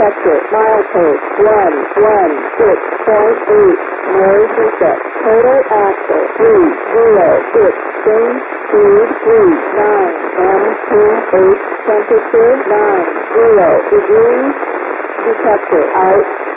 detector, milepost 116.8, noise reset, total axle 306, change speed 39, M28, temperature 90 degrees, detector out.